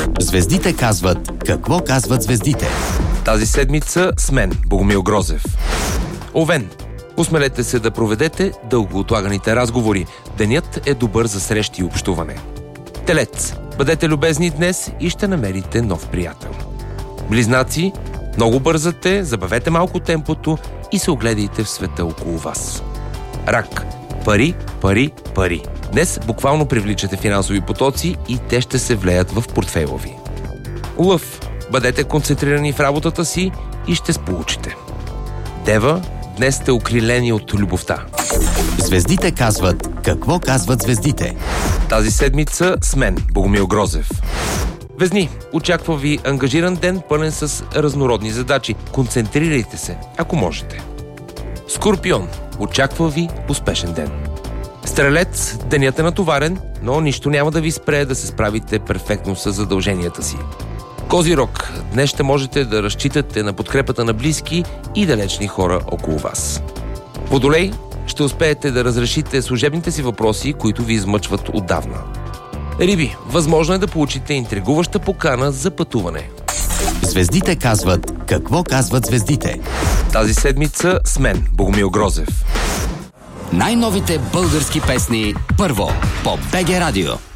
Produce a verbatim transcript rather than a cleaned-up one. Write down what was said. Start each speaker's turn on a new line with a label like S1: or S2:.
S1: Звездите казват какво казват звездите.
S2: Тази седмица с мен, Богомил Грозев. Овен. Осмелете се да проведете дълго отлаганите разговори. Денят е добър за срещи и общуване. Телец. Бъдете любезни днес и ще намерите нов приятел. Близнаци. Много бързате, забавете малко темпото и се огледайте в света около вас. Рак. Пари, пари, пари. Днес буквално привличате финансови потоци и те ще се влеят в портфейла ви. Лъв. Бъдете концентрирани в работата си и ще сполучите. Дева. Днес сте окрилени от любовта.
S1: Звездите казват какво казват звездите.
S2: Тази седмица с мен, Богомил Грозев. Везни, очаква ви ангажиран ден, пълен с разнородни задачи. Концентрирайте се, ако можете. Скорпион, очаква ви успешен ден. Стрелец, денят е натоварен, но нищо няма да ви спре да се справите перфектно с задълженията си. Козирог, днес ще можете да разчитате на подкрепата на близки и далечни хора около вас. Водолей, ще успеете да разрешите служебните си въпроси, които ви измъчват отдавна. Риби, възможно е да получите интригуваща покана за пътуване.
S1: Звездите казват какво казват звездите.
S2: Тази седмица с мен, Богомил Грозев.
S1: Най-новите български песни първо по БГ Радио.